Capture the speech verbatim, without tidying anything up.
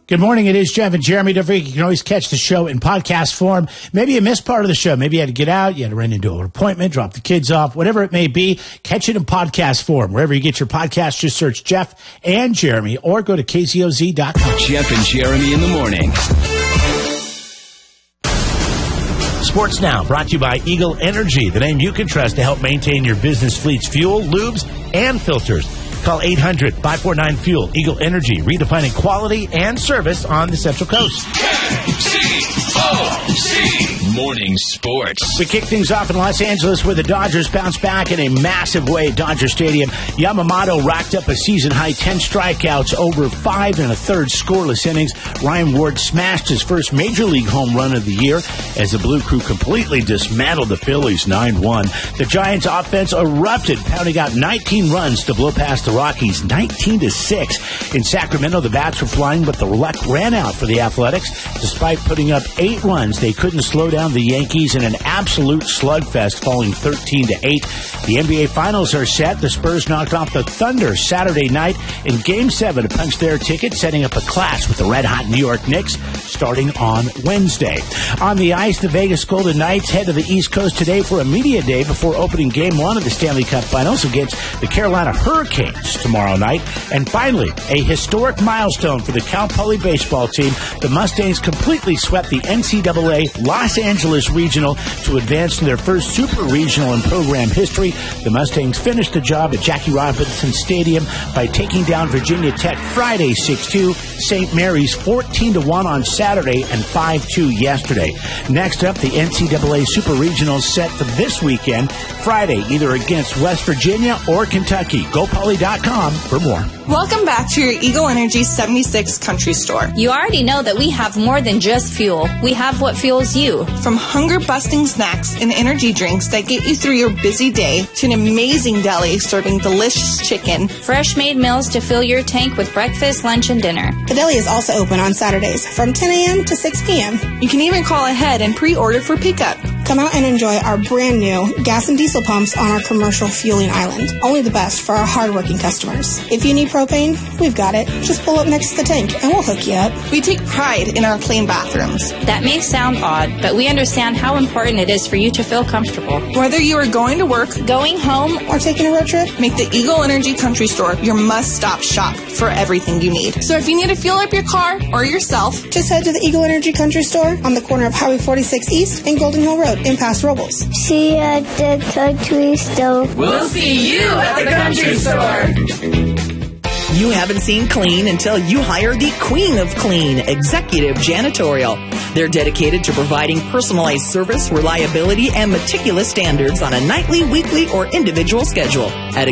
Good morning. It is Jeff and Jeremy. Don't forget, you can always catch the show in podcast form. Maybe you missed part of the show. Maybe you had to get out. You had to run into an appointment, drop the kids off, whatever it may be. Catch it in podcast form. Wherever you get your podcast, just search Jeff and Jeremy or go to K Z O Z dot com. Jeff and Jeremy in the morning. Sports Now, brought to you by Eagle Energy, the name you can trust to help maintain your business fleet's fuel, lubes, and filters. Call eight hundred, five four nine, FUEL. Eagle Energy, redefining quality and service on the Central Coast. K Z O Z Morning Sports. We kick things off in Los Angeles where the Dodgers bounce back in a massive way at Dodger Stadium. Yamamoto racked up a season-high ten strikeouts over five and a third scoreless innings. Ryan Ward smashed his first Major League home run of the year as the Blue Crew completely dismantled the Phillies nine one. The Giants' offense erupted, pounding out nineteen runs to blow past the Rockies nineteen to six. In Sacramento, the bats were flying, but the luck ran out for the Athletics. Despite putting up eight runs, they couldn't slow down the Yankees in an absolute slugfest, falling thirteen to eight. The N B A Finals are set. The Spurs knocked off the Thunder Saturday night in Game seven to punch their ticket, setting up a clash with the red-hot New York Knicks starting on Wednesday. On the ice, the Vegas Golden Knights head to the East Coast today for a media day before opening Game one of the Stanley Cup Finals against the Carolina Hurricanes tomorrow night. And finally, a historic milestone for the Cal Poly baseball team. The Mustangs completely swept the N C double A Los Angeles Regional to advance to their first Super Regional in program history. The Mustangs finished the job at Jackie Robinson Stadium by taking down Virginia Tech Friday six two, Saint Mary's fourteen to one on Saturday, and five two yesterday. Next up, the N C double A Super Regionals set for this weekend, Friday, either against West Virginia or Kentucky. Go Poly dot com for more. Welcome back to your Eagle Energy seventy-six Country Store. You already know that we have more than just fuel. We have what fuels you. From hunger-busting snacks and energy drinks that get you through your busy day to an amazing deli serving delicious chicken. Fresh-made meals to fill your tank with breakfast, lunch, and dinner. The deli is also open on Saturdays from ten a.m. to six p.m. You can even call ahead and pre-order for pickup. Come out and enjoy our brand new gas and diesel pumps on our commercial fueling island. Only the best for our hardworking customers. If you need propane, we've got it. Just pull up next to the tank and we'll hook you up. We take pride in our clean bathrooms. That may sound odd, but we understand how important it is for you to feel comfortable. Whether you are going to work, going home, or taking a road trip, make the Eagle Energy Country Store your must-stop shop for everything you need. So if you need to fuel up your car or yourself, just head to the Eagle Energy Country Store on the corner of Highway forty-six East and Golden Hill Road in Paso Robles. See you at the country store. We'll see you at the country store. You haven't seen clean until you hire the Queen of Clean, Executive Janitorial. They're dedicated to providing personalized service, reliability, and meticulous standards on a nightly, weekly, or individual schedule. At